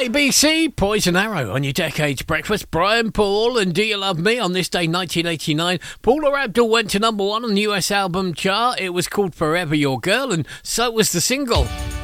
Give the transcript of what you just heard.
ABC, Poison Arrow on your Decades Breakfast. Brian Paul and Do You Love Me on this day 1989. Paula Abdul went to number 1 on the US album chart. It was called Forever Your Girl, and so was the single.